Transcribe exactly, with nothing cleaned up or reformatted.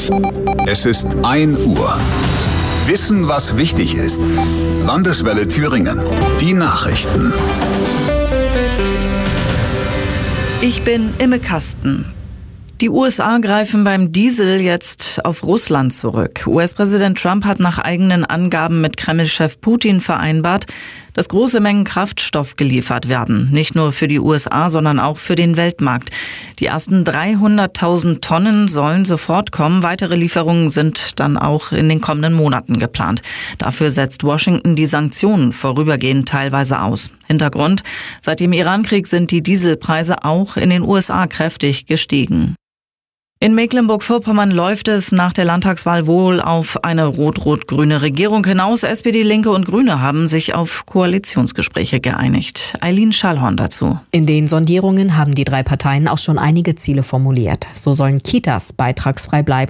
Es ist ein Uhr. Wissen, was wichtig ist. Landeswelle Thüringen. Die Nachrichten. Ich bin Imme Kasten. Die U S A greifen beim Diesel jetzt auf Russland zurück. U S-Präsident Trump hat nach eigenen Angaben mit Kreml-Chef Putin vereinbart, dass große Mengen Kraftstoff geliefert werden. Nicht nur für die U S A, sondern auch für den Weltmarkt. Die ersten dreihunderttausend Tonnen sollen sofort kommen. Weitere Lieferungen sind dann auch in den kommenden Monaten geplant. Dafür setzt Washington die Sanktionen vorübergehend teilweise aus. Hintergrund: Seit dem Irankrieg sind die Dieselpreise auch in den U S A kräftig gestiegen. In Mecklenburg-Vorpommern läuft es nach der Landtagswahl wohl auf eine rot-rot-grüne Regierung hinaus. S P D, Linke und Grüne haben sich auf Koalitionsgespräche geeinigt. Eileen Schallhorn dazu. In den Sondierungen haben die drei Parteien auch schon einige Ziele formuliert. So sollen Kitas beitragsfrei bleiben.